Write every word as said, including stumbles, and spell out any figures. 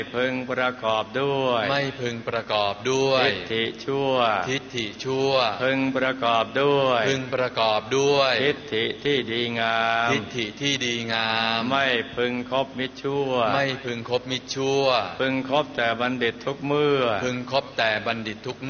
พึงประกอบด้วยไม่พึงประกอบด้วยทิฏฐิชั่วทิฏฐิชั่วพึงประกอบด้วยพึงประกอบด้วยทิฏฐิที่ดีงามทิฏฐิที่ดีงามไม่พึงคบมิตรชั่วไม่พึงคบมิตรชั่วพึงคบแต่บัณฑิตทุกเมื่อพึงคบแต่บัณฑิตทุก